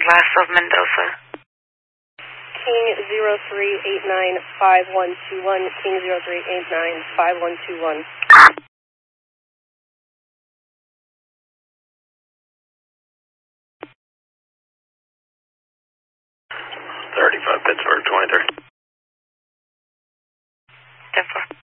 Glass of Mendoza. King 03895121, King 03895121. 35 Pittsburgh 23. 10-4.